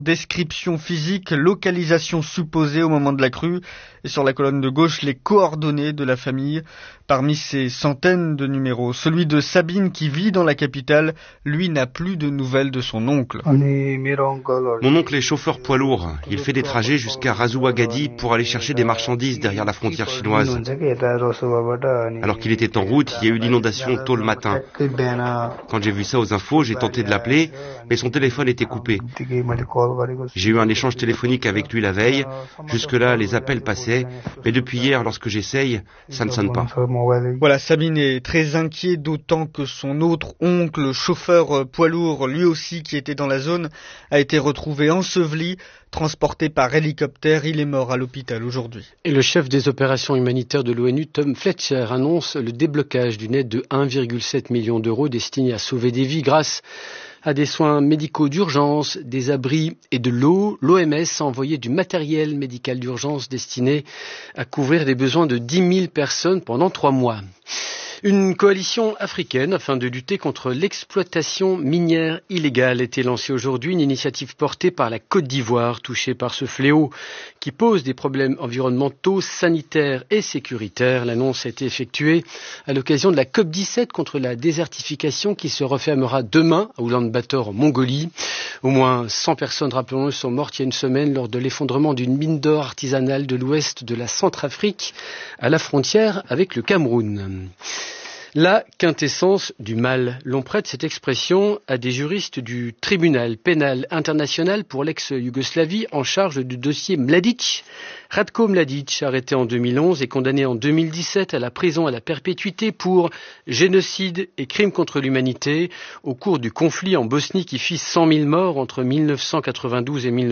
Description physique, localisation supposée au moment de la crue, et sur la colonne de gauche, les coordonnées de la famille. Parmi ces centaines de numéros, celui de Sabine qui vit dans la capitale, lui n'a plus de nouvelles de son oncle. Mon oncle est chauffeur poids lourd. Il fait des trajets jusqu'à Razuwagadi pour aller chercher des marchandises derrière la frontière chinoise. Alors qu'il était en route, il y a eu l'inondation tôt le matin. Quand j'ai vu ça aux infos, j'ai tenté de l'appeler, mais son téléphone était coupé. J'ai eu un échange téléphonique avec lui la veille. Jusque-là, les appels passaient, mais depuis hier, lorsque j'essaye, ça ne sonne pas. Voilà, Sabine est très inquiet, d'autant que son autre oncle, chauffeur poids lourd, lui aussi qui était dans la zone, a été retrouvé enseveli, transporté par hélicoptère. Il est mort à l'hôpital aujourd'hui. Et le chef des opérations humanitaires de l'ONU, Tom Fletcher, annonce le déblocage d'une aide de 1,7 million d'euros destinée à sauver des vies grâce à des soins médicaux d'urgence, des abris et de l'eau. L'OMS a envoyé du matériel médical d'urgence destiné à couvrir les besoins de 10 000 personnes pendant 3 mois. Une coalition africaine afin de lutter contre l'exploitation minière illégale a été lancée aujourd'hui, une initiative portée par la Côte d'Ivoire, touchée par ce fléau qui pose des problèmes environnementaux, sanitaires et sécuritaires. L'annonce a été effectuée à l'occasion de la COP17 contre la désertification qui se refermera demain à Oulan-Bator en Mongolie. Au moins 100 personnes, rappelons-le, sont mortes il y a une semaine lors de l'effondrement d'une mine d'or artisanale de l'ouest de la Centrafrique à la frontière avec le Cameroun. La quintessence du mal. L'on prête cette expression à des juristes du tribunal pénal international pour l'ex-Yougoslavie en charge du dossier Mladic. Ratko Mladic, arrêté en 2011 et condamné en 2017 à la prison à la perpétuité pour génocide et crimes contre l'humanité au cours du conflit en Bosnie qui fit 100 000 morts entre 1992 et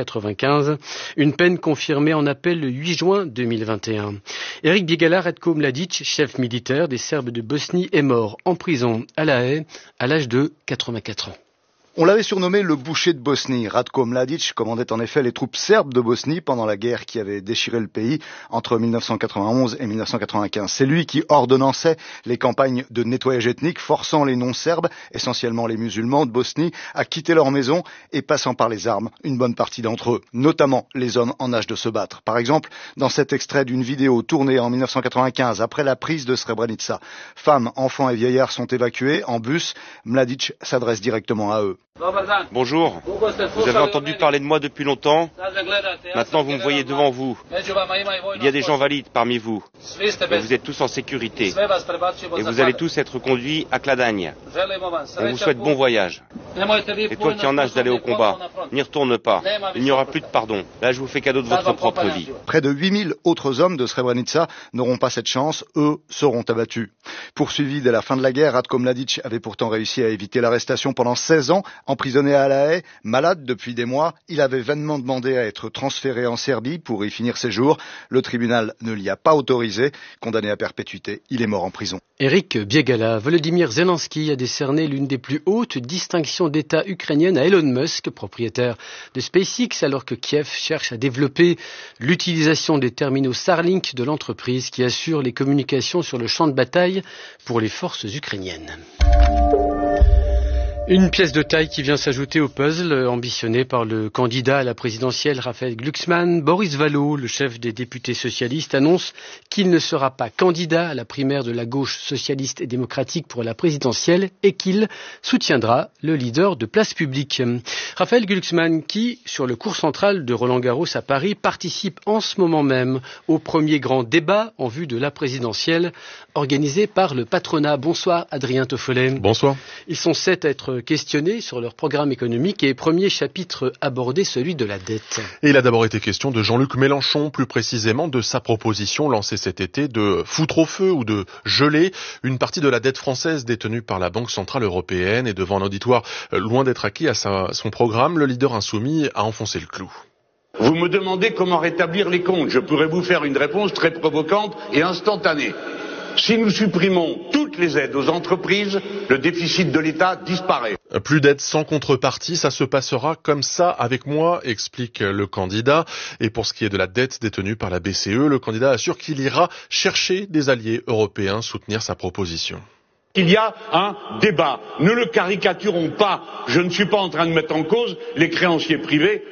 1995. Une peine confirmée en appel le 8 juin 2021. Eric Biegala, Ratko Mladic, chef militaire des Serbes de Bosnie, est mort en prison à La Haye à l'âge de 84 ans. On l'avait surnommé le boucher de Bosnie. Ratko Mladic commandait en effet les troupes serbes de Bosnie pendant la guerre qui avait déchiré le pays entre 1991 et 1995. C'est lui qui ordonnançait les campagnes de nettoyage ethnique, forçant les non-serbes, essentiellement les musulmans de Bosnie, à quitter leur maison et passant par les armes une bonne partie d'entre eux, notamment les hommes en âge de se battre. Par exemple, dans cet extrait d'une vidéo tournée en 1995 après la prise de Srebrenica, femmes, enfants et vieillards sont évacués en bus. Mladic s'adresse directement à eux. Bonjour, vous avez entendu parler de moi depuis longtemps. Maintenant vous me voyez devant vous. Il y a des gens valides parmi vous. Mais vous êtes tous en sécurité. Et vous allez tous être conduits à Kladagne. On vous souhaite bon voyage. Et toi qui en âge d'aller au combat, n'y retourne pas. Il n'y aura plus de pardon. Là je vous fais cadeau de votre propre vie. Près de 8000 autres hommes de Srebrenica n'auront pas cette chance. Eux seront abattus. Poursuivi dès la fin de la guerre, Ratko Mladic avait pourtant réussi à éviter l'arrestation pendant 16 ans. Emprisonné à La Haye, malade depuis des mois, il avait vainement demandé à être transféré en Serbie pour y finir ses jours. Le tribunal ne l'y a pas autorisé. Condamné à perpétuité, il est mort en prison. Eric Biegala, Volodymyr Zelensky a décerné l'une des plus hautes distinctions d'État ukrainiennes à Elon Musk, propriétaire de SpaceX, alors que Kiev cherche à développer l'utilisation des terminaux Starlink de l'entreprise qui assure les communications sur le champ de bataille pour les forces ukrainiennes. Une pièce de taille qui vient s'ajouter au puzzle ambitionné par le candidat à la présidentielle Raphaël Glucksmann. Boris Vallaud, le chef des députés socialistes, annonce qu'il ne sera pas candidat à la primaire de la gauche socialiste et démocratique pour la présidentielle et qu'il soutiendra le leader de Place Publique. Raphaël Glucksmann qui, sur le cours central de Roland-Garros à Paris, participe en ce moment même au premier grand débat en vue de la présidentielle organisé par le patronat. Bonsoir Adrien Toffolet. Bonsoir. Ils sont 7 à être questionnés sur leur programme économique et premier chapitre abordé, celui de la dette. Et il a d'abord été question de Jean-Luc Mélenchon, plus précisément de sa proposition lancée cet été de foutre au feu ou de geler une partie de la dette française détenue par la Banque Centrale Européenne. Et devant un auditoire loin d'être acquis à son programme, le leader insoumis a enfoncé le clou. Vous me demandez comment rétablir les comptes. Je pourrais vous faire une réponse très provocante et instantanée. Si nous supprimons toutes les aides aux entreprises, le déficit de l'État disparaît. Plus d'aide sans contrepartie, ça se passera comme ça avec moi, explique le candidat. Et pour ce qui est de la dette détenue par la BCE, le candidat assure qu'il ira chercher des alliés européens soutenir sa proposition. Il y a un débat. Ne le caricaturons pas. Je ne suis pas en train de mettre en cause les créanciers privés